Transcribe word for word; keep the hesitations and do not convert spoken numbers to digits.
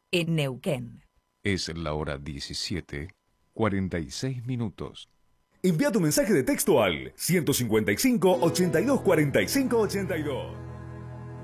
en Neuquén. Es la hora diecisiete, cuarenta y seis minutos. Envía tu mensaje de texto al ciento cincuenta y cinco, ochenta y dos, cuarenta y cinco, ochenta y dos.